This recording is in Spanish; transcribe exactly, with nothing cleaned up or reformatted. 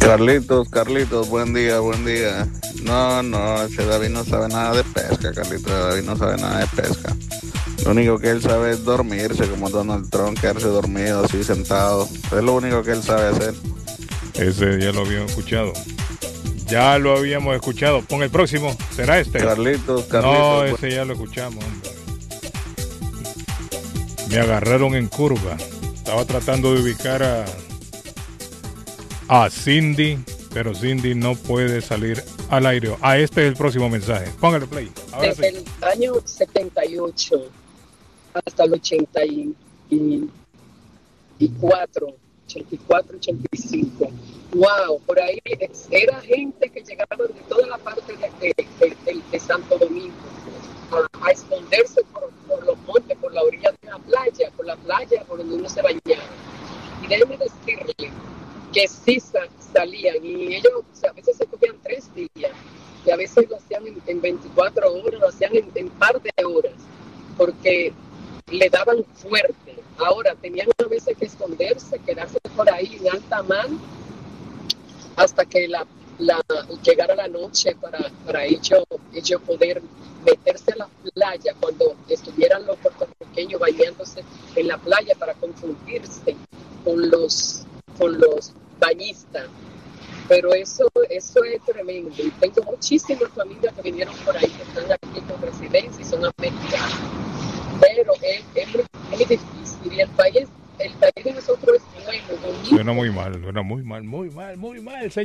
Carlitos, Carlitos, buen día, buen día. No, no, ese David no sabe nada de pesca, Carlitos. David no sabe nada de pesca. Lo único que él sabe es dormirse, como Donald Trump, quedarse dormido, así sentado. Es lo único que él sabe hacer. Ese ya lo habíamos escuchado. Ya lo habíamos escuchado. Pon el próximo. ¿Será este? Carlitos, Carlitos. No, ese ya lo escuchamos, hombre. Me agarraron en curva. Estaba tratando de ubicar a, a Cindy, pero Cindy no puede salir al aire. Ah, este es el próximo mensaje. Póngale play. Ahora Desde sí. el año setenta y ocho hasta el ochenta y cuatro, ochenta y cuatro, ochenta y cinco. Wow, por ahí era gente que llegaba de toda la parte de, de, de, de, de Santo Domingo a, a esconderse por, por los montes, por la orilla de la playa, por la playa por donde uno se bañaba. Y déjenme decirle que sí salían y ellos, o sea, a veces se cogían tres días y a veces lo hacían en, en veinticuatro horas, lo hacían en, en par de horas, porque le daban fuerte. Ahora tenían a veces que esconderse, quedarse por ahí en alta mar hasta que la, la llegara la noche para, para ellos, ellos poder meterse a la playa cuando estuvieran los puertorriqueños bañándose en la playa para confundirse con los con los bañistas. Pero eso eso es tremendo. Y tengo muchísimas familias que vinieron por ahí que están aquí con residencia y son americanos. Pero es, es, muy, es muy difícil y el país, el país de nosotros es bueno, bonito. Suena muy mal, suena muy mal, muy mal, muy mal, señor.